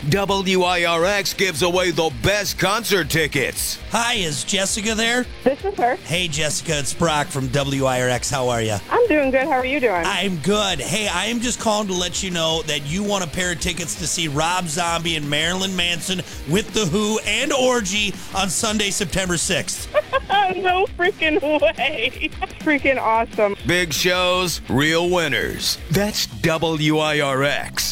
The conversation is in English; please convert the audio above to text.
WIRX gives away the best concert tickets. Hi, is Jessica there? This is her. Hey, Jessica, it's Brock from WIRX. How are you? I'm doing good. How are you doing? I'm good. Hey, I am just calling to let you know that you won a pair of tickets to see Rob Zombie and Marilyn Manson with The Who and Orgy on Sunday, September 6th. No freaking way. Freaking awesome. Big shows, real winners. That's WIRX.